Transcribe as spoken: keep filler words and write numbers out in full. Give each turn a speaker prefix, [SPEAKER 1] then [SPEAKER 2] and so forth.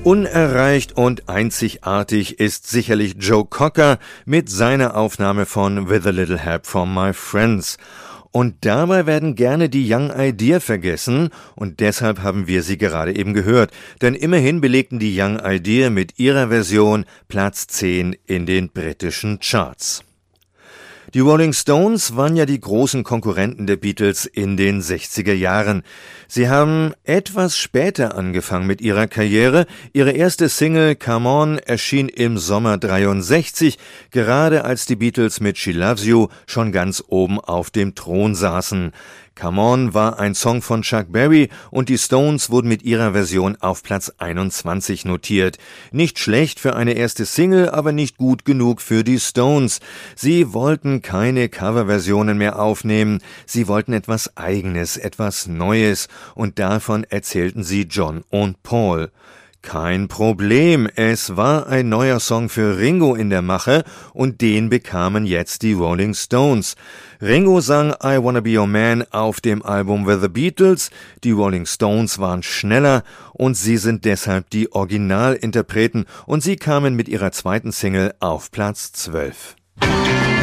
[SPEAKER 1] Unerreicht und einzigartig ist sicherlich Joe Cocker mit seiner Aufnahme von With a Little Help from My Friends. Und dabei werden gerne die Young Idea vergessen und deshalb haben wir sie gerade eben gehört. Denn immerhin belegten die Young Idea mit ihrer Version Platz zehn in den britischen Charts. Die Rolling Stones waren ja die großen Konkurrenten der Beatles in den sechziger Jahren. Sie haben etwas später angefangen mit ihrer Karriere. Ihre erste Single Come On erschien im Sommer dreiundsechzig, gerade als die Beatles mit She Loves You schon ganz oben auf dem Thron saßen. Come On war ein Song von Chuck Berry und die Stones wurden mit ihrer Version auf Platz einundzwanzig notiert. Nicht schlecht für eine erste Single, aber nicht gut genug für die Stones. Sie wollten keine Coverversionen mehr aufnehmen, sie wollten etwas Eigenes, etwas Neues und davon erzählten sie John und Paul. Kein Problem, es war ein neuer Song für Ringo in der Mache und den bekamen jetzt die Rolling Stones. Ringo sang I Wanna Be Your Man auf dem Album With the Beatles, die Rolling Stones waren schneller und sie sind deshalb die Originalinterpreten und sie kamen mit ihrer zweiten Single auf Platz zwölf.